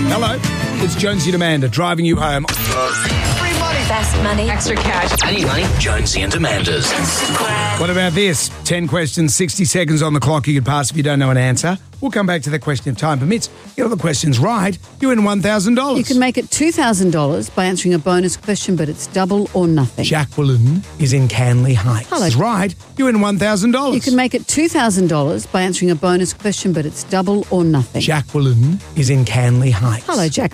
Hello, it's Jonesy and Amanda driving you home. Free money. Best money. Extra cash. I need money. Jonesy and Amanda's. What about this? 10 questions, 60 seconds on the clock. You could pass if you don't know an answer. We'll come back to the question if time permits. Get all the questions right, you win $1,000. You can make it $2,000 by answering a bonus question, but it's double or nothing. Jacqueline is in Canley Heights. Hello. Right, you win $1,000. You can make it $2,000 by answering a bonus question, but it's double or nothing. Jacqueline is in Canley Heights. Hello, Jack.